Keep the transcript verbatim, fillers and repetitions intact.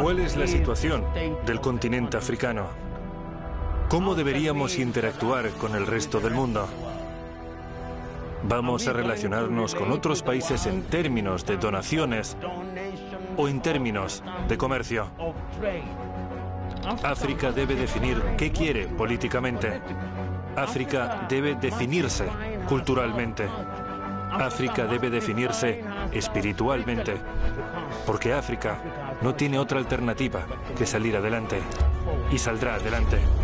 ¿Cuál es la situación del continente africano? ¿Cómo deberíamos interactuar con el resto del mundo? ¿Vamos a relacionarnos con otros países en términos de donaciones o en términos de comercio? África debe definir qué quiere políticamente. África debe definirse culturalmente. África debe definirse espiritualmente, porque África no tiene otra alternativa que salir adelante, y saldrá adelante.